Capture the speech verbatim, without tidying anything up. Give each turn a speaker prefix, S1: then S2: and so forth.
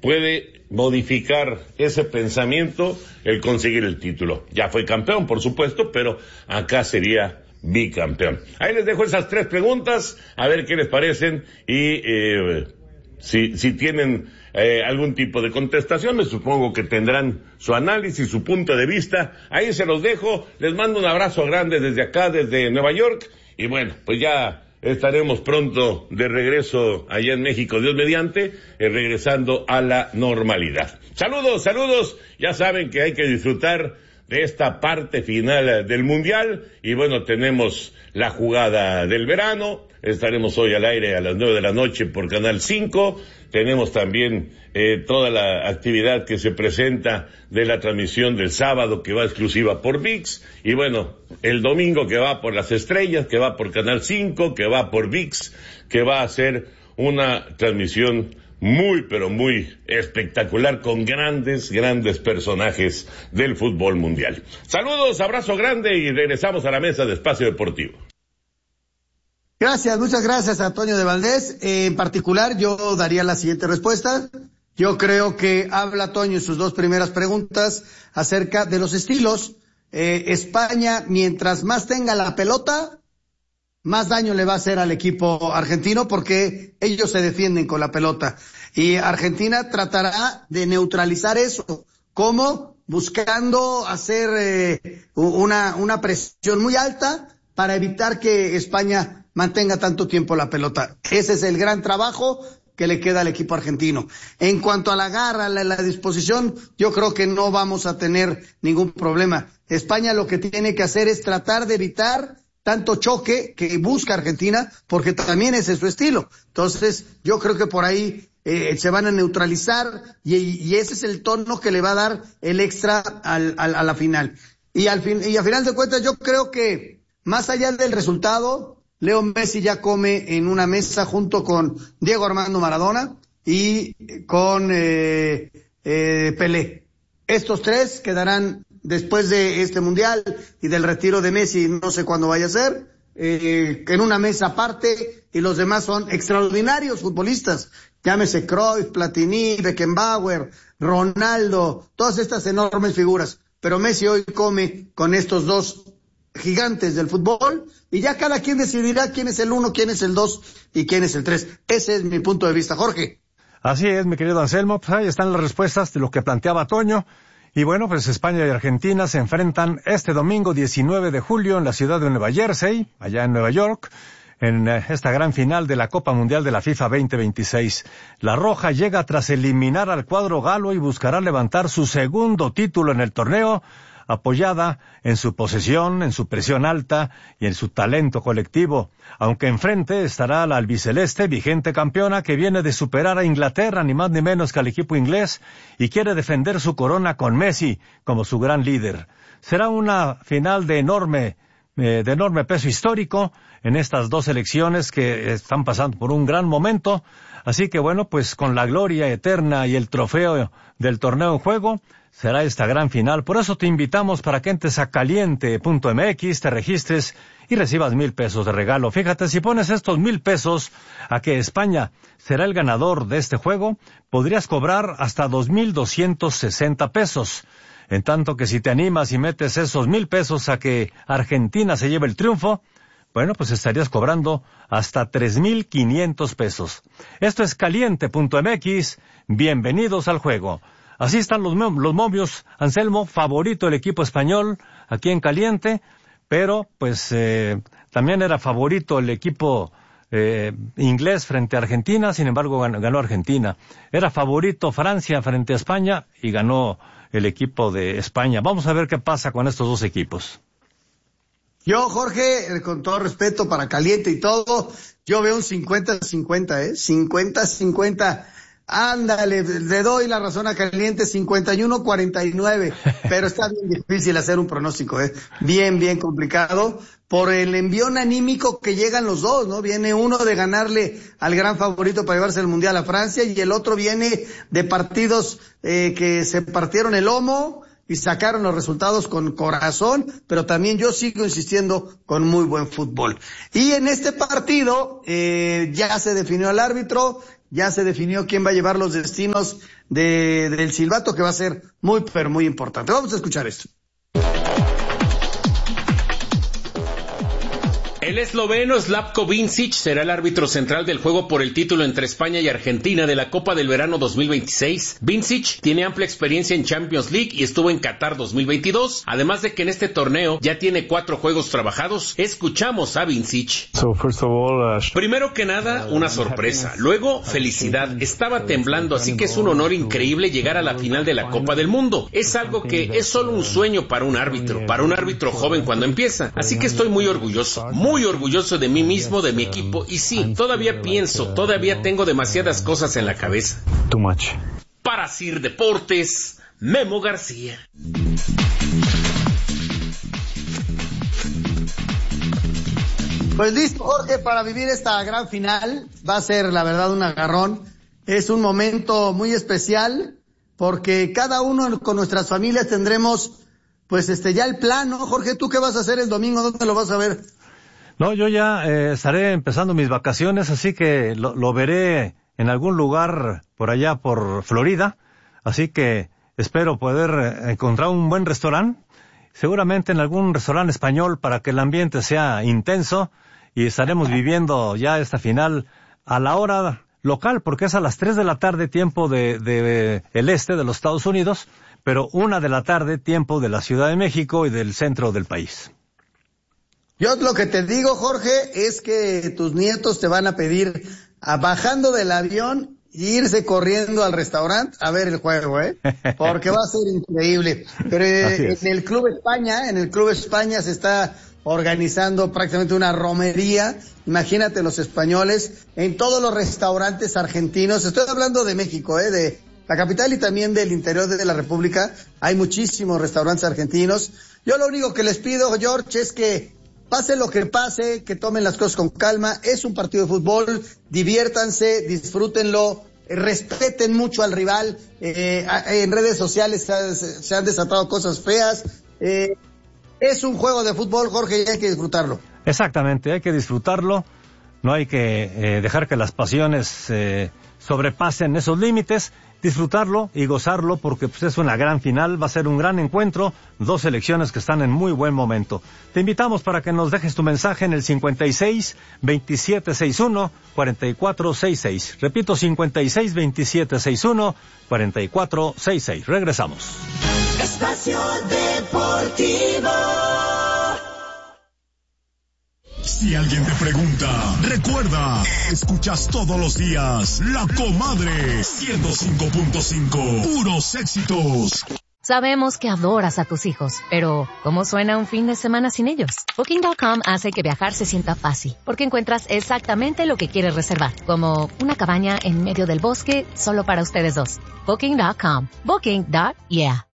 S1: puede modificar ese pensamiento el conseguir el título. Ya fue campeón, por supuesto, pero acá sería bicampeón. Ahí les dejo esas tres preguntas, a ver qué les parecen y eh, si, si tienen eh, algún tipo de contestación, me supongo que tendrán su análisis, su punto de vista. Ahí se los dejo, les mando un abrazo grande desde acá, desde Nueva York, y bueno, pues ya estaremos pronto de regreso allá en México, Dios mediante, eh, regresando a la normalidad. Saludos, saludos, ya saben que hay que disfrutar de esta parte final del Mundial, y bueno, tenemos la jugada del verano, estaremos hoy al aire a las nueve de la noche por Canal cinco, tenemos también eh, toda la actividad que se presenta de la transmisión del sábado que va exclusiva por V I X, y bueno, el domingo que va por Las Estrellas, que va por Canal cinco, que va por V I X, que va a ser una transmisión muy, pero muy espectacular con grandes, grandes personajes del fútbol mundial. Saludos, abrazo grande y regresamos a la mesa de Espacio Deportivo.
S2: Gracias, muchas gracias a Toño de Valdés. Eh, en particular, yo daría la siguiente respuesta. Yo creo que habla Toño en sus dos primeras preguntas acerca de los estilos. Eh, España, mientras más tenga la pelota, más daño le va a hacer al equipo argentino porque ellos se defienden con la pelota. Y Argentina tratará de neutralizar eso. ¿Cómo? Buscando hacer eh, una, una presión muy alta para evitar que España mantenga tanto tiempo la pelota. Ese es el gran trabajo que le queda al equipo argentino. En cuanto a la garra, la, la disposición, yo creo que no vamos a tener ningún problema. España lo que tiene que hacer es tratar de evitar tanto choque que busca Argentina, porque también ese es su estilo. Entonces, yo creo que por ahí eh, se van a neutralizar y, y ese es el tono que le va a dar el extra al, al, a la final. Y al fin, y a final de cuentas, yo creo que más allá del resultado, Leo Messi ya come en una mesa junto con Diego Armando Maradona y con eh, eh, Pelé. Estos tres quedarán después de este mundial y del retiro de Messi, no sé cuándo vaya a ser, eh, en una mesa aparte, y los demás son extraordinarios futbolistas, llámese Cruyff, Platini, Beckenbauer, Ronaldo, todas estas enormes figuras, pero Messi hoy come con estos dos gigantes del fútbol, y ya cada quien decidirá quién es el uno, quién es el dos y quién es el tres. Ese es mi punto de vista, Jorge.
S3: Así es, mi querido Anselmo, pues ahí están las respuestas de lo que planteaba Toño. Y bueno, pues España y Argentina se enfrentan este domingo diecinueve de julio en la ciudad de Nueva Jersey, allá en Nueva York, en esta gran final de la Copa Mundial de la FIFA veinte veintiséis. La Roja llega tras eliminar al cuadro galo y buscará levantar su segundo título en el torneo, apoyada en su posesión, en su presión alta y en su talento colectivo, aunque enfrente estará la albiceleste, vigente campeona, que viene de superar a Inglaterra, ni más ni menos que al equipo inglés, y quiere defender su corona con Messi como su gran líder. Será una final de enorme, eh, de enorme peso histórico en estas dos selecciones que están pasando por un gran momento, así que bueno, pues con la gloria eterna y el trofeo del torneo en juego, será esta gran final. Por eso te invitamos para que entres a caliente punto m x, te registres y recibas mil pesos de regalo. Fíjate, si pones estos mil pesos a que España será el ganador de este juego, podrías cobrar hasta dos mil doscientos sesenta pesos. En tanto que si te animas y metes esos mil pesos a que Argentina se lleve el triunfo, bueno, pues estarías cobrando hasta tres mil quinientos pesos. Esto es caliente punto m x. Bienvenidos al juego. Así están los, los momios, Anselmo, favorito el equipo español aquí en caliente, pero pues eh, también era favorito el equipo eh, inglés frente a Argentina, sin embargo ganó, ganó Argentina. Era favorito Francia frente a España y ganó el equipo de España. Vamos a ver qué pasa con estos dos equipos.
S2: Yo, Jorge, con todo respeto para caliente y todo, yo veo un cincuenta cincuenta, ¿eh? cincuenta cincuenta. Ándale, le doy la razón a caliente, cincuenta y uno cuarenta y nueve, pero está bien difícil hacer un pronóstico, ¿eh? Bien, bien complicado, por el envión anímico que llegan los dos, ¿no? Viene uno de ganarle al gran favorito para llevarse el Mundial a Francia, y el otro viene de partidos eh, que se partieron el lomo y sacaron los resultados con corazón, pero también yo sigo insistiendo con muy buen fútbol. Y en este partido eh, ya se definió el árbitro, ya se definió quién va a llevar los destinos de, del silbato, que va a ser muy, pero muy importante. Vamos a escuchar esto.
S4: El esloveno Slavko Vincic será el árbitro central del juego por el título entre España y Argentina de la Copa del Verano dos mil veintiséis. Vincic tiene amplia experiencia en Champions League y estuvo en Qatar dos mil veintidós, además de que en este torneo ya tiene cuatro juegos trabajados. Escuchamos a Vincic.
S5: So first of all, uh...
S4: Primero que nada, una sorpresa. Luego, felicidad. Estaba temblando, así que es un honor increíble llegar a la final de la Copa del Mundo. Es algo que es solo un sueño para un árbitro, para un árbitro joven cuando empieza. Así que estoy muy orgulloso, muy Muy orgulloso de mí mismo, de mi equipo, y sí, todavía pienso, todavía tengo demasiadas cosas en la cabeza.
S5: Too much.
S4: Para Sir Deportes, Memo García.
S2: Pues listo, Jorge, para vivir esta gran final. Va a ser, la verdad, un agarrón. Es un momento muy especial, porque cada uno con nuestras familias tendremos, pues, este, ya el plan, ¿no? Jorge, ¿tú qué vas a hacer el domingo? ¿Dónde lo vas a ver?
S3: No, yo ya eh, estaré empezando mis vacaciones, así que lo, lo veré en algún lugar por allá por Florida, así que espero poder encontrar un buen restaurante, seguramente en algún restaurante español para que el ambiente sea intenso y estaremos viviendo ya esta final a la hora local, porque es a las tres de la tarde tiempo de, de, de el este de los Estados Unidos, pero una de la tarde tiempo de la Ciudad de México y del centro del país.
S2: Yo lo que te digo, Jorge, es que tus nietos te van a pedir, a, bajando del avión, irse corriendo al restaurante a ver el juego, ¿eh? Porque va a ser increíble. Pero eh, en el Club España, en el Club España se está organizando prácticamente una romería. Imagínate los españoles en todos los restaurantes argentinos. Estoy hablando de México, ¿eh? De la capital y también del interior de la República. Hay muchísimos restaurantes argentinos. Yo lo único que les pido, George, es que pase lo que pase, que tomen las cosas con calma. Es un partido de fútbol, diviértanse, disfrútenlo, respeten mucho al rival. Eh, en redes sociales se, se han desatado cosas feas. Eh, es un juego de fútbol, Jorge, y hay que disfrutarlo.
S3: Exactamente, hay que disfrutarlo. No hay que eh, dejar que las pasiones eh, sobrepasen esos límites. Disfrutarlo y gozarlo, porque pues, es una gran final, va a ser un gran encuentro, dos selecciones que están en muy buen momento. Te invitamos para que nos dejes tu mensaje en el cincuenta y seis, veintisiete sesenta y uno, cuarenta y cuatro sesenta y seis. Repito, cincuenta y seis, veintisiete sesenta y uno, cuarenta y cuatro sesenta y seis. Regresamos.
S6: Espacio Deportivo.
S7: Si alguien te pregunta, recuerda, escuchas todos los días La Comadre ciento cinco punto cinco, puros éxitos.
S8: Sabemos que adoras a tus hijos, pero ¿cómo suena un fin de semana sin ellos? Booking punto com hace que viajar se sienta fácil, porque encuentras exactamente lo que quieres reservar, como una cabaña en medio del bosque solo para ustedes dos. Booking punto com. Booking. Yeah.